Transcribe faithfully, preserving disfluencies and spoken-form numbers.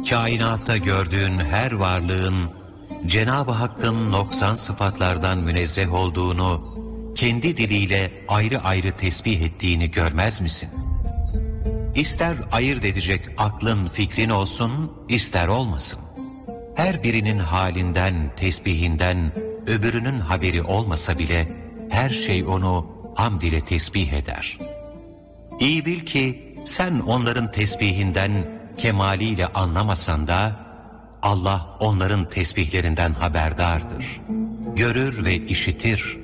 kainatta gördüğün her varlığın Cenab-ı Hakk'ın noksan sıfatlardan münezzeh olduğunu kendi diliyle ayrı ayrı tesbih ettiğini görmez misin? İster ayırt edecek aklın, fikrin olsun, ister olmasın. Her birinin halinden, tesbihinden, öbürünün haberi olmasa bile her şey onu hamd ile tesbih eder. İyi bil ki sen onların tesbihinden kemaliyle anlamasan da Allah onların tesbihlerinden haberdardır. Görür ve işitir.